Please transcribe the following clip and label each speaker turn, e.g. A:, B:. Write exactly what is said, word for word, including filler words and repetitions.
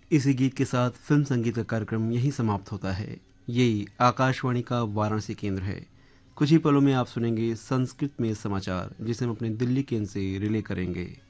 A: इसी गीत के साथ फिल्म संगीत का कार्यक्रम यहीं समाप्त होता है। यही आकाशवाणी का वाराणसी केंद्र है। कुछ ही पलों में आप सुनेंगे संस्कृत में समाचार, जिसे हम अपने दिल्ली केंद्र से रिले करेंगे।